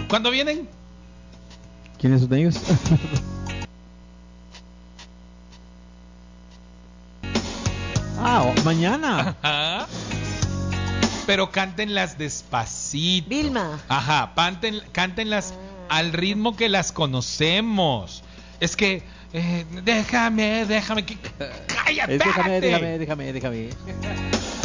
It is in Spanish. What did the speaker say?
¿Cuándo vienen? ¿Quiénes son ellos? Mañana. Ajá. Pero cántenlas despacito. Vilma. Ajá, cántenlas al ritmo que las conocemos. Es que, déjame, cállate. Déjame.